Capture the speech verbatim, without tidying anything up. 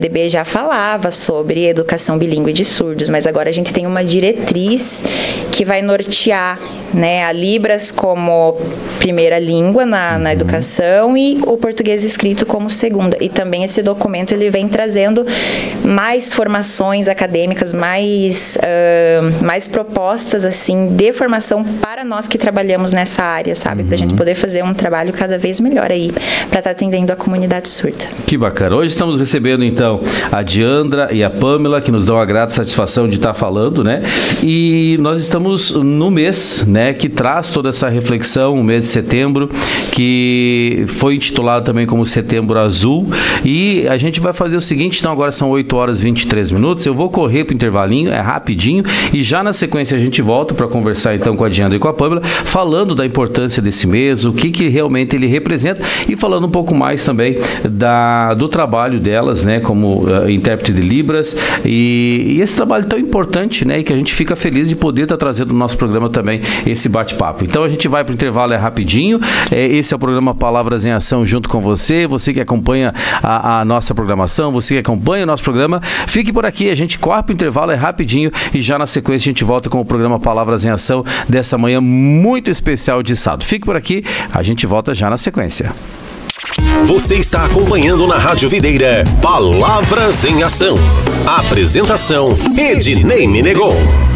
D B já falava sobre educação bilíngue de surdos, mas agora a gente tem uma diretriz que vai nortear, né, a Libras como primeira língua na, na educação e o português escrito como segunda. E também esse documento ele vem trazendo mais formações acadêmicas, mais, uh, mais propostas assim de formação para nós que trabalhamos nessa área, sabe? Uhum. Para a gente poder fazer um trabalho cada vez melhor aí, para estar atendendo a comunidade surda. Que bacana. Hoje estamos recebendo então a Diandra e a Pamela, que nos dão a grata satisfação de estar falando, né? E nós estamos no mês, né, que traz toda essa reflexão, o mês de setembro, que foi intitulado também como Setembro Azul. E a gente vai fazer o seguinte, então agora são oito horas e vinte e três minutos, eu vou correr para o intervalinho, é rapidinho, e já na sequência a gente volta para conversar então com a Diandra e com a Pamela, falando da importância desse mês, o que, que realmente ele representa, e falando um pouco mais também da, do trabalho delas, né, como uh, intérprete de Libras, e, e esse trabalho tão importante, né, e que a gente fica feliz de poder estar trazendo no nosso programa também esse bate-papo. Então a gente vai para o intervalo, é rapidinho, é, esse é o programa Palavras em Ação junto com você, você que acompanha a, a nossa programação, você que acompanha o nosso programa, fique por aqui, a gente corre para o intervalo, é rapidinho, e já na sequência a gente volta com o programa Palavras em Ação dessa manhã muito especial de sábado. Fique por aqui, a gente volta já na sequência. Você está acompanhando na Rádio Videira Palavras em Ação. Apresentação Ednei Menegon.